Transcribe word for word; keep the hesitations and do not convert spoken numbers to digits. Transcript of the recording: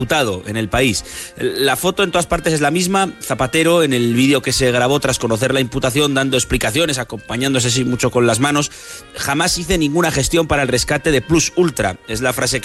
en el país. La foto en todas partes es la misma. Zapatero, en el vídeo que se grabó tras conocer la imputación, dando explicaciones, acompañándose sí mucho con las manos: jamás hice ninguna gestión para el rescate de Plus Ultra. Es la frase